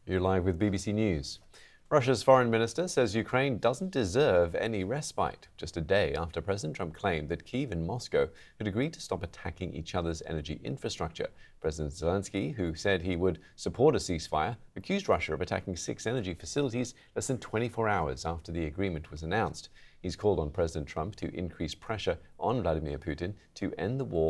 You're live with BBC News. Russia's foreign minister says Ukraine doesn't deserve any respite, just a day after President Trump claimed that Kyiv and Moscow had agreed to stop attacking each other's energy infrastructure. President Zelensky, who said he would support a ceasefire, accused Russia of attacking 6 energy facilities less than 24 hours after the agreement was announced. He's called on President Trump to increase pressure on Vladimir Putin to end the war